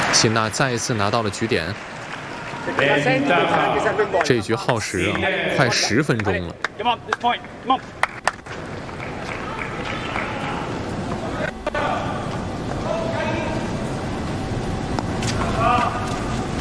辛纳再一次拿到了局点。这一局耗时啊，快10分钟了。